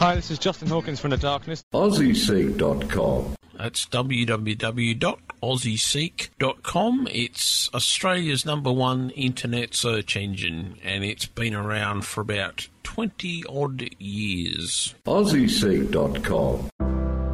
Hi, this is Justin Hawkins from The Darkness. AussieSeek.com. That's www.aussieseek.com. It's Australia's #1 internet search engine, and it's been around for about 20-odd years. AussieSeek.com.